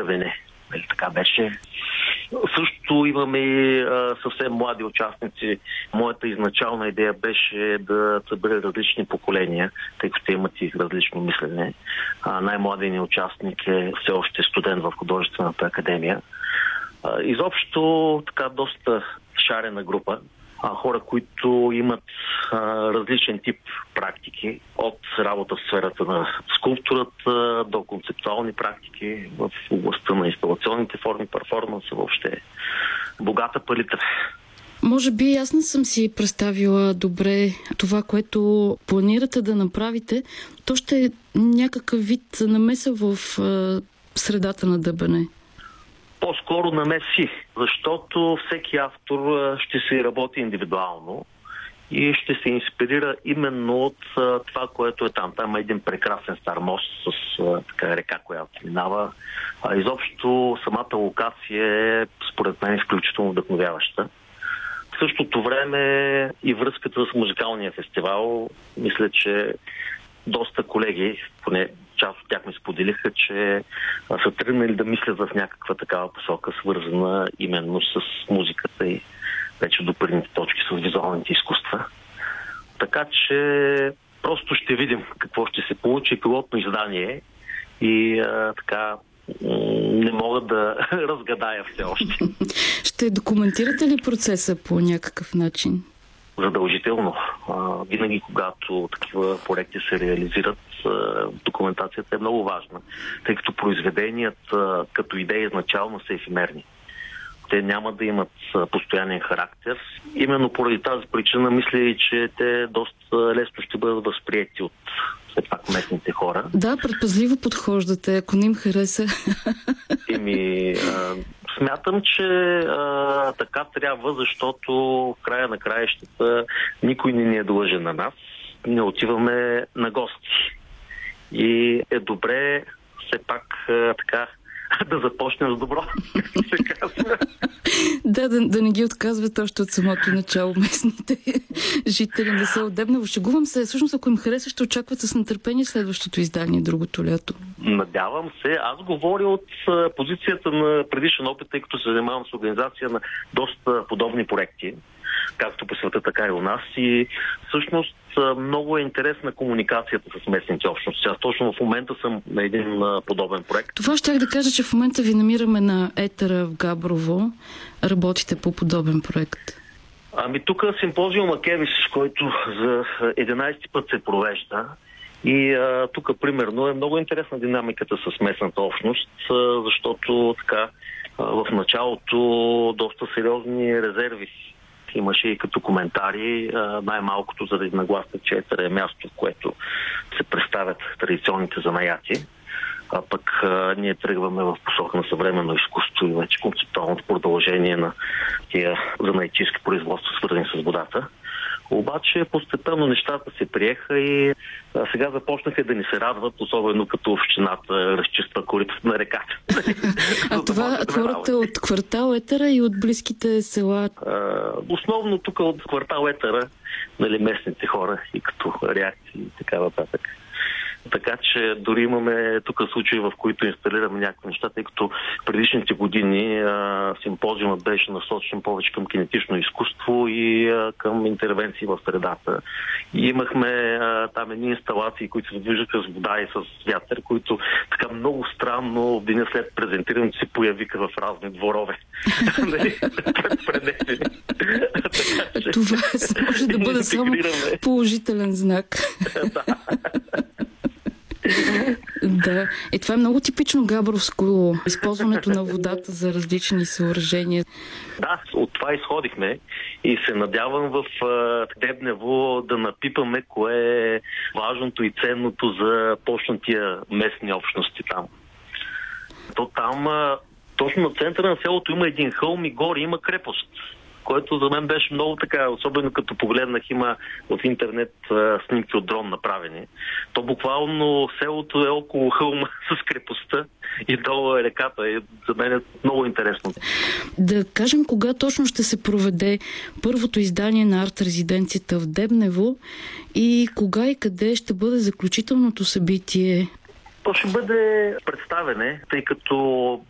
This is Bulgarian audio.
Вене. Така беше. Също имаме и съвсем млади участници. Моята изначална идея беше да събере различни поколения, тъй като те имат и различно мислене. Най-младият ни участник е все още студент в художествената академия. Изобщо така доста шарена група. Хора, които имат различен тип практики, от работа в сферата на скулптурата до концептуални практики в областта на инсталационните форми, перформанса, въобще богата палитра. Може би аз не съм си представила добре това, което планирате да направите. То ще е някакъв вид намеса в средата на ДБН. По-скоро намеси, защото всеки автор ще се работи индивидуално и ще се инспирира именно от това, което е там. Там е един прекрасен стар мост с така река, която минава. Изобщо самата локация е, според мен, изключително вдъхновяваща. В същото време и връзката с музикалния фестивал, мисля, че доста колеги, поне част от тях ми споделиха, че са тръгнали да мислят в някаква такава посока, свързана именно с музиката и вече до първите точки с визуалните изкуства. Така че просто ще видим какво ще се получи. Пилотно издание и така не мога да разгадая все още. Ще документирате ли процеса по някакъв начин? Задължително. Винаги, когато такива проекти се реализират, документацията е много важна, тъй като произведенията като идеи изначално са ефимерни. Те няма да имат постоянен характер. Именно поради тази причина мисля и, че те доста лесно ще бъдат възприети от все пак местните хора. Да, предпазливо подхождате, ако не им хареса. Смятам, че така трябва, защото в края на краищата никой не ни е длъжен на нас. Не отиваме на гости. И е добре все пак така да започнем с добро. Да не ги отказват още от самото начало местните жители на село Дебнево. Шегувам се. Всъщност, ако им хареса, ще очакват с нетърпение следващото издание другото лято. Надявам се. Аз говоря от позицията на предишен опит, тъй като се занимавам с организация на доста подобни проекти, както по света, така и у нас. И всъщност много е интересна комуникацията с местните общности. Аз точно в момента съм на един подобен проект. Това щях да кажа, че в момента ви намираме на етера в Габрово. Работите по подобен проект. Тук симпозиум Акевис, който за 11-ти път се провежда. И тук, примерно, е много интересна динамиката с местната общност, защото така в началото доста сериозни резерви имаше и като коментари, най-малкото заради нагласта, че етера е място, в което се представят традиционните занаяти. Пък ние тръгваме в посока на съвременно изкуство и вече концептуалното продължение на тия занаятчийски производства, свързани с водата. Обаче постепенно нещата се приеха и сега започнаха да ни се радват, особено като общината разчиства коритото на реката. Това хората от квартал Етера и от близките села? Основно тук от квартал Етера, местните хора и като реакции и така нататък. Така че дори имаме тук случаи, в които инсталираме някакви неща, тъй като предишните години симпозиумът беше насочен повече към кинетично изкуство и към интервенции в средата. И имахме там едни инсталации, които се движаха с вода и с вятър, които така много странно в деня след презентирането се появиха в разни дворове. Това може да бъде само положителен знак. Да. Това е много типично габровско, използването на водата за различни съоръжения. Да, от това изходихме и се надявам в Дебнево да напипаме кое е важното и ценното за точно тия местни общности там. То там, точно на центъра на селото има един хълм и горе има крепост, което за мен беше много така, особено като погледнах, има в интернет снимки от дрон направени. То буквално селото е около хълма с крепостта и долу е реката. И за мен е много интересно. Да кажем кога точно ще се проведе първото издание на арт-резиденцията в Дебнево и кога и къде ще бъде заключителното събитие? То ще бъде представене, тъй като